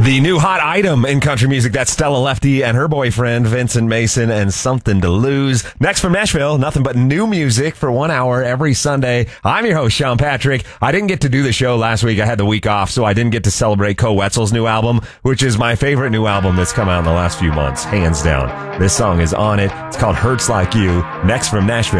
The new hot item in country music, that's Stella Lefty and her boyfriend, Vincent Mason, and Something to Lose. Next from Nashville, nothing but new music for 1 hour every Sunday. I'm your host, Sean Patrick. I didn't get to do the show last week. I had the week off, so I didn't get to celebrate Koe Wetzel's new album, which is my favorite new album that's come out in the last few months, hands down. This song is on it. It's called Hurts Like You. Next from Nashville.